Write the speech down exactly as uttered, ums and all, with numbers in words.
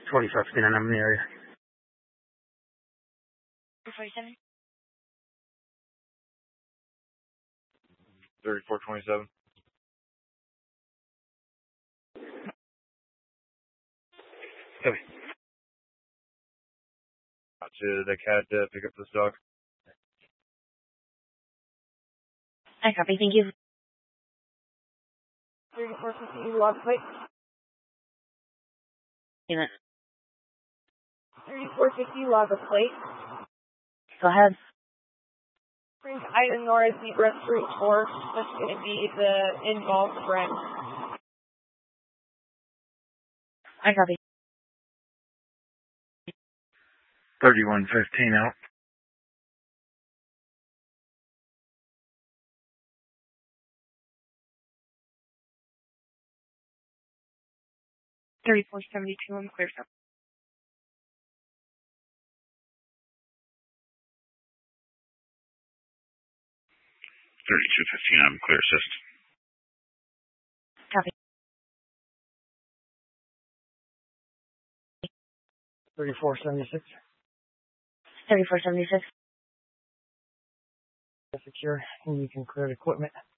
twenty-five fifteen, I'm in the area. forty-seven. thirty-four twenty-seven. Okay. Gotcha. The cat uh, pick up this dog. I copy, thank you. thirty-four fifty, log plate. Unit. thirty-four fifty, log a plate. Go ahead. Frank Ida Nora Zebra three four. That's going to be the involved friend. I copy. thirty-one fifteen out. thirty-four seventy-two, I'm clear, sir. thirty-two fifteen, I'm clear, assist. Copy. thirty-four seventy-six. thirty-four seventy-six. Secure, and you can clear the equipment.